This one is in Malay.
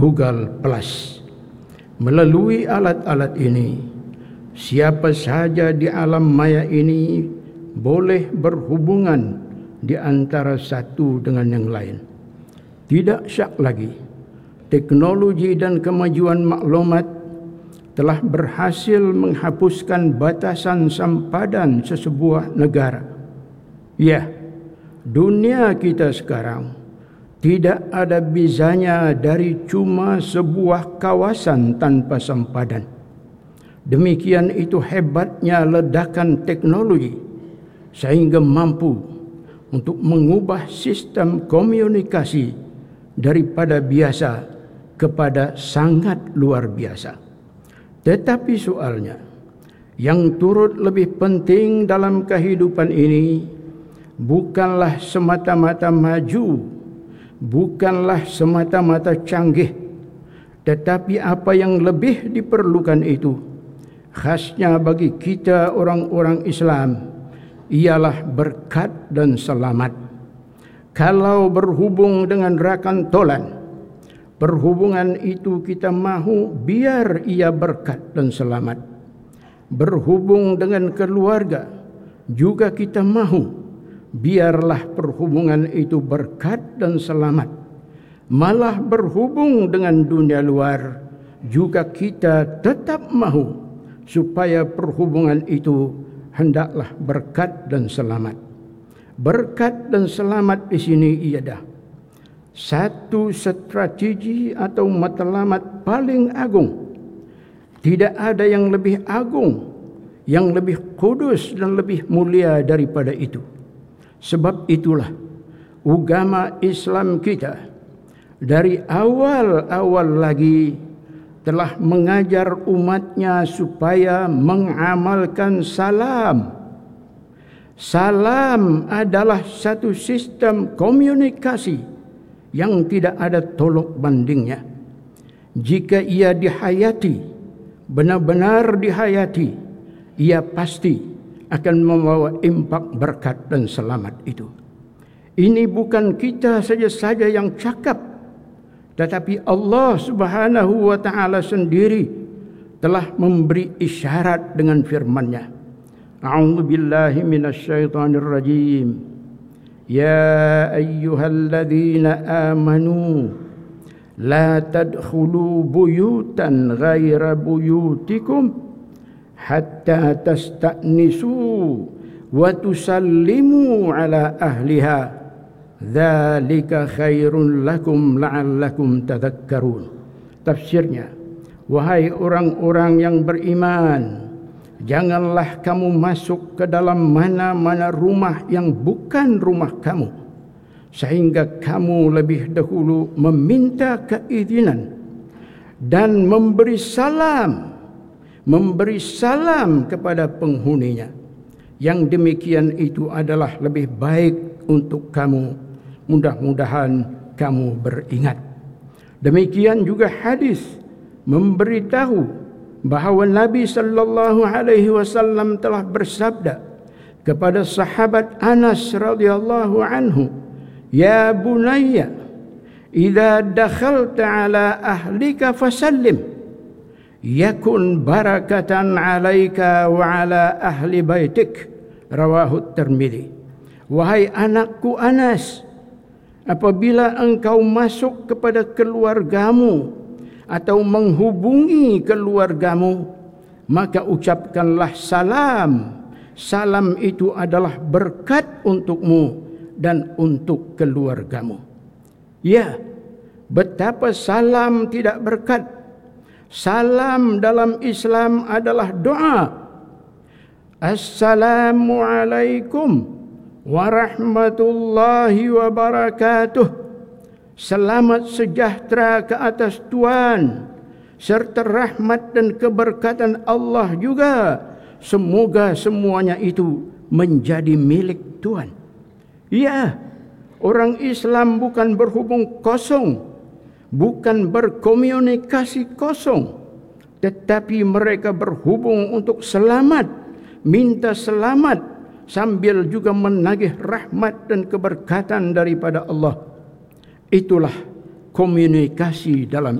Google Plus. Melalui alat-alat ini, siapa saja di alam maya ini boleh berhubungan di antara satu dengan yang lain. Tidak syak lagi, teknologi dan kemajuan maklumat telah berhasil menghapuskan batasan sempadan sesebuah negara. Ya, dunia kita sekarang tidak ada bezanya dari cuma sebuah kawasan tanpa sempadan. Demikian itu hebatnya ledakan teknologi sehingga mampu untuk mengubah sistem komunikasi daripada biasa kepada sangat luar biasa. Tetapi soalnya, yang turut lebih penting dalam kehidupan ini bukanlah semata-mata maju, bukanlah semata-mata canggih, tetapi apa yang lebih diperlukan itu, khasnya bagi kita orang-orang Islam, ialah berkat dan selamat. Kalau berhubung dengan rakan tolan, perhubungan itu kita mahu biar ia berkat dan selamat. Berhubung dengan keluarga juga kita mahu biarlah perhubungan itu berkat dan selamat. Malah berhubung dengan dunia luar juga kita tetap mahu supaya perhubungan itu hendaklah berkat dan selamat. Berkat dan selamat di sini ialah satu strategi atau matlamat paling agung. Tidak ada yang lebih agung, yang lebih kudus dan lebih mulia daripada itu. Sebab itulah agama Islam kita dari awal-awal lagi telah mengajar umatnya supaya mengamalkan salam. Salam adalah satu sistem komunikasi yang tidak ada tolok bandingnya. Jika ia dihayati, benar-benar dihayati, ia pasti akan membawa impak berkat dan selamat itu. Ini bukan kita saja yang cakap, tetapi Allah Subhanahu wa taala sendiri telah memberi isyarat dengan firman-Nya. A'udzu billahi minasyaitonir rajim. Ya ayyuhalladzina amanu la tadkhulu buyutan ghaira buyutikum hatta tasta'nisu wa tusallimu ala ahliha dzalika khairun lakum la'allakum tadhakkarun. Tafsirnya, wahai orang-orang yang beriman, janganlah kamu masuk ke dalam mana-mana rumah yang bukan rumah kamu, sehingga kamu lebih dahulu meminta keizinan dan memberi salam kepada penghuninya. Yang demikian itu adalah lebih baik untuk kamu. Mudah-mudahan kamu beringat. Demikian juga hadis memberitahu bahawa Nabi sallallahu alaihi wasallam telah bersabda kepada sahabat Anas radhiyallahu anhu, "Ya bunayya, idza dakhalta ala ahlika fasallim, yakun barakatan 'alaika wa 'ala ahli baitik." Rawahu Tirmidzi. Wahai anakku Anas, apabila engkau masuk kepada keluargamu atau menghubungi keluargamu, maka ucapkanlah salam. Salam itu adalah berkat untukmu dan untuk keluargamu. Ya, betapa salam tidak berkat. Salam dalam Islam adalah doa. Assalamualaikum warahmatullahi wabarakatuh. Selamat sejahtera ke atas Tuhan, serta rahmat dan keberkatan Allah juga. Semoga semuanya itu menjadi milik Tuhan. Ya, orang Islam bukan berhubung kosong, bukan berkomunikasi kosong, tetapi mereka berhubung untuk selamat, minta selamat, sambil juga menagih rahmat dan keberkatan daripada Allah. Itulah komunikasi dalam